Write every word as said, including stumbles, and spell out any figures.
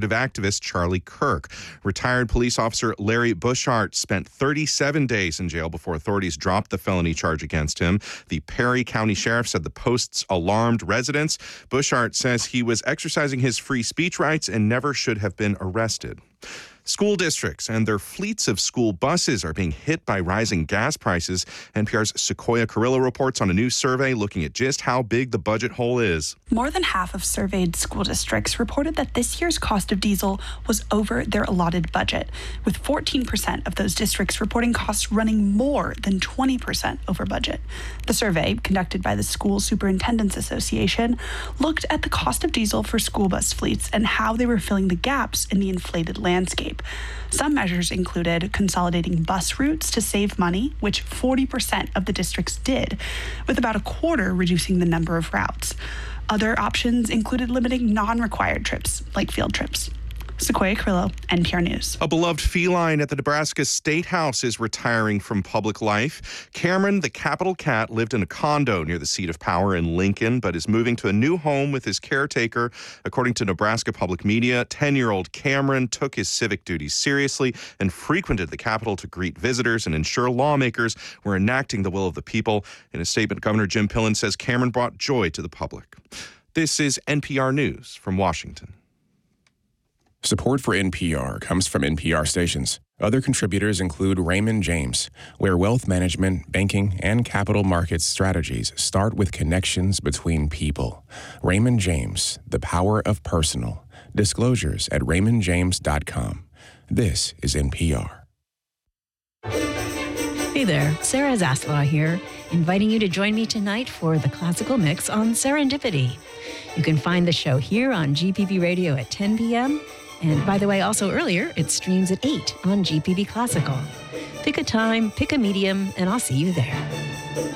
conservative activist Charlie Kirk. Retired police officer Larry Bushart spent thirty-seven days in jail before authorities dropped the felony charge against him. The Perry County Sheriff said the post's alarmed residents. Bushart says he was exercising his free speech rights and never should have been arrested. School districts and their fleets of school buses are being hit by rising gas prices. N P R's Sequoia Carrillo reports on a new survey looking at just how big the budget hole is. More than half of surveyed school districts reported that this year's cost of diesel was over their allotted budget, with fourteen percent of those districts reporting costs running more than twenty percent over budget. The survey, conducted by the School Superintendents Association, looked at the cost of diesel for school bus fleets and how they were filling the gaps in the inflated landscape. Some measures included consolidating bus routes to save money, which forty percent of the districts did, with about a quarter reducing the number of routes. Other options included limiting non-required trips, like field trips. Sequoia Carrillo, N P R News. A beloved feline at the Nebraska State House is retiring from public life. Cameron, the capital cat, lived in a condo near the seat of power in Lincoln, but is moving to a new home with his caretaker. According to Nebraska Public Media, ten-year-old Cameron took his civic duties seriously and frequented the Capitol to greet visitors and ensure lawmakers were enacting the will of the people. In a statement, Governor Jim Pillen says Cameron brought joy to the public. This is N P R News from Washington. Support for N P R comes from N P R stations. Other contributors include Raymond James, where wealth management, banking, and capital markets strategies start with connections between people. Raymond James, the power of personal. Disclosures at raymond james dot com. This is N P R. Hey there, Sarah Zaslow here, inviting you to join me tonight for the Classical Mix on Serendipity. You can find the show here on G P B Radio at ten p.m., and by the way, also earlier, it streams at eight on G P B Classical. Pick a time, pick a medium, and I'll see you there.